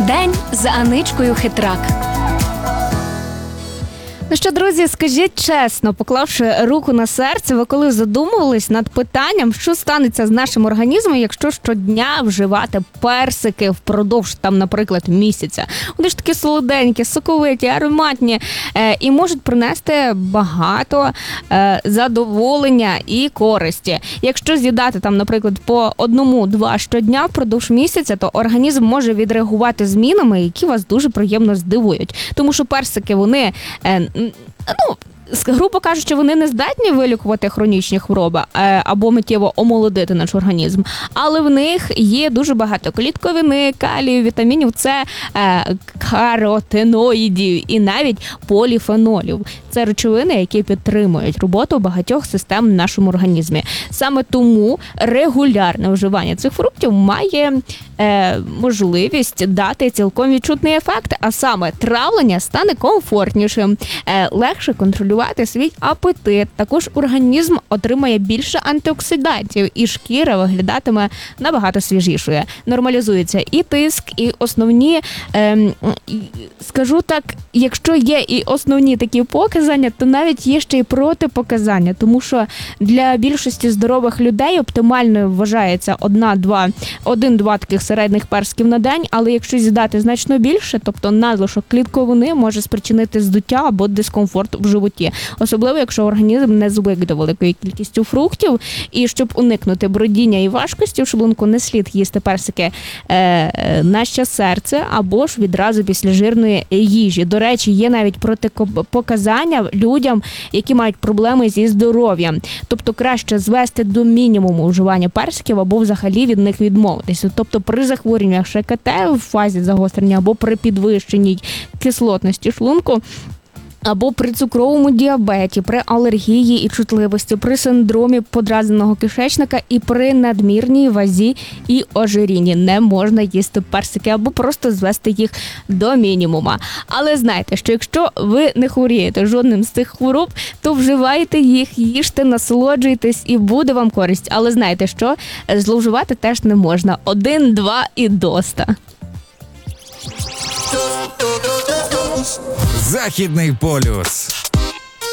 День з Аничкою Хитрак. Ну що, друзі, скажіть чесно, поклавши руку на серце, ви коли задумувались над питанням, що станеться з нашим організмом, якщо щодня вживати персики впродовж, наприклад, місяця? Вони ж такі солоденькі, соковиті, ароматні і можуть принести багато задоволення і користі. Якщо з'їдати, наприклад, по 1-2 щодня впродовж місяця, то організм може відреагувати змінами, які вас дуже приємно здивують. Тому що персики, вони... грубо кажучи, вони не здатні вилікувати хронічні хвороби або миттєво омолодити наш організм, але в них є дуже багато клітковини, калію, вітамінів С, каротиноїдів і навіть поліфенолів. Це речовини, які підтримують роботу багатьох систем в нашому організмі. Саме тому регулярне вживання цих фруктів має можливість дати цілком відчутний ефект, а саме травлення стане комфортнішим, легше контролювати свій апетит. Також організм отримає більше антиоксидантів і шкіра виглядатиме набагато свіжішою. Нормалізується і тиск, і основні, скажу так, якщо є і основні такі показання, то навіть є ще й протипоказання, тому що для більшості здорових людей оптимальною вважається 1-2 таких середніх персиків на день, але якщо з'їдати значно більше, тобто надлишок клітковини може спричинити здуття або дискомфорт в животі. Особливо, якщо організм не звик до великої кількістю фруктів. І щоб уникнути бродіння і важкості в шлунку, не слід їсти персики на ще серце або ж відразу після жирної їжі. До речі, є навіть протипоказання людям, які мають проблеми зі здоров'ям. Тобто краще звести до мінімуму вживання персиків або взагалі від них відмовитися. Тобто при захворюваннях ШКТ в фазі загострення або при підвищеній кислотності шлунку, або при цукровому діабеті, при алергії і чутливості, при синдромі подразненого кишечника і при надмірній вазі і ожирінні не можна їсти персики або просто звести їх до мінімума. Але знайте, що якщо ви не хворієте жодним з цих хвороб, то вживайте їх, їжте, насолоджуйтесь і буде вам користь. Але знайте, що зловживати теж не можна. 1-2 і доста. Західний полюс.